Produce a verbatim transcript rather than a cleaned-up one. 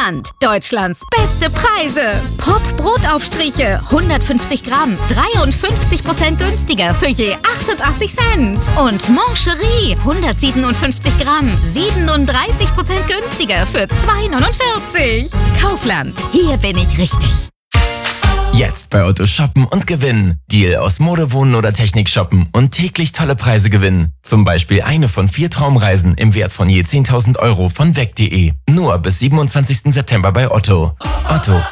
Kaufland. Deutschlands beste Preise. Pop Brotaufstriche hundertfünfzig Gramm, dreiundfünfzig Prozent günstiger für je achtundachtzig Cent. Und Mancherie hundertsiebenundfünfzig Gramm, siebenunddreißig Prozent günstiger für zwei neunundvierzig. Kaufland, hier bin ich richtig. Jetzt bei Otto shoppen und gewinnen. Deal aus Mode, Wohnen oder Technik shoppen und täglich tolle Preise gewinnen. Zum Beispiel eine von vier Traumreisen im Wert von je zehntausend Euro von weg punkt de. Nur bis siebenundzwanzigsten September bei Otto. Otto,